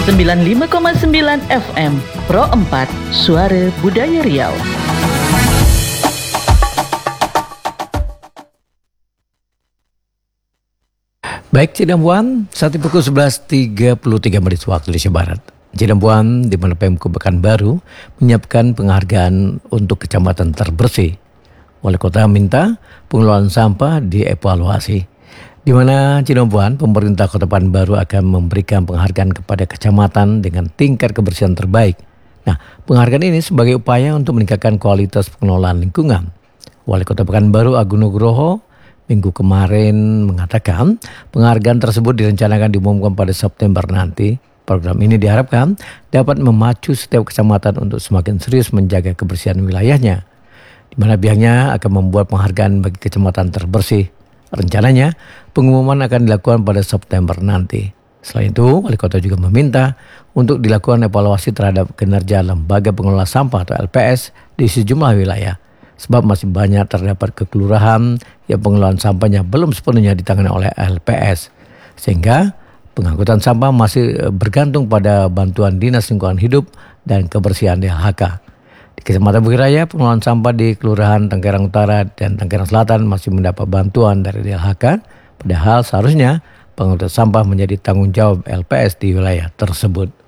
95,9 FM Pro 4 Suara Budaya Riau. Baik Cilembuan, saat pukul 11.33 menit waktu Indonesia Barat. Cilembuan di mana Pemko Pekanbaru menyiapkan penghargaan untuk kecamatan terbersih. Wali Kota minta pengelolaan sampah dievaluasi. Di mana Cilembuan, pemerintah Kota Pekanbaru akan memberikan penghargaan kepada kecamatan dengan tingkat kebersihan terbaik. Nah, penghargaan ini sebagai upaya untuk meningkatkan kualitas pengelolaan lingkungan. Wali Kota Pekanbaru Agung Nugroho minggu kemarin mengatakan penghargaan tersebut direncanakan diumumkan pada September nanti. Program ini diharapkan dapat memacu setiap kecamatan untuk semakin serius menjaga kebersihan wilayahnya, di mana pihaknya akan membuat penghargaan bagi kecamatan terbersih. Rencananya pengumuman akan dilakukan pada September nanti. Selain itu, Wali Kota juga meminta untuk dilakukan evaluasi terhadap kinerja Lembaga Pengelola Sampah atau LPS di sejumlah wilayah. Sebab masih banyak terdapat kekelurahan yang pengelolaan sampahnya belum sepenuhnya ditangani oleh LPS. Sehingga pengangkutan sampah masih bergantung pada bantuan Dinas Lingkungan Hidup dan Kebersihan DLHK. Di Kecamatan Bukit Raya, pengelolaan sampah di Kelurahan Tanggerang Utara dan Tanggerang Selatan masih mendapat bantuan dari DLHK. Padahal seharusnya pengangkutan sampah menjadi tanggung jawab LPS di wilayah tersebut.